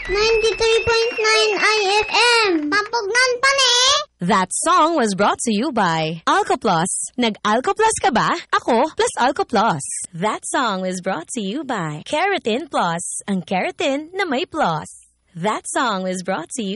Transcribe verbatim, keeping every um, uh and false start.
ninety-three point nine I F M. Papugnan pa ni. That song was brought to you by Alco Plus. Nag-Alco Plus ka ba? Ako plus Alco Plus. That song was brought to you by Keratin Plus. Ang keratin na may plus. That song was brought to you